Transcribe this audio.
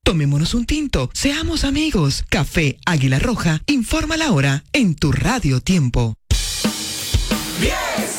Tomémonos un tinto, seamos amigos. Café Águila Roja informa la hora en tu Radio Tiempo. 10.